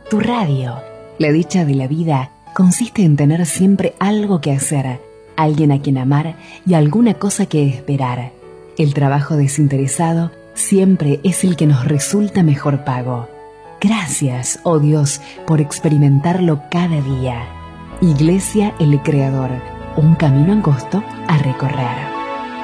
tu radio. La dicha de la vida consiste en tener siempre algo que hacer, alguien a quien amar y alguna cosa que esperar. El trabajo desinteresado siempre es el que nos resulta mejor pago. Gracias, oh Dios, por experimentarlo cada día. Iglesia El Creador, un camino angosto a recorrer.